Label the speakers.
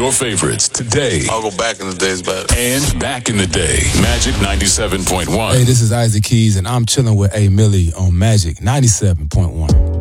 Speaker 1: your favorites today.
Speaker 2: I'll go back in the days, but
Speaker 1: And back in the day. Magic 97.1.
Speaker 3: Hey, this is Isaac Keys, and I'm chilling with A. Millie on Magic 97.1.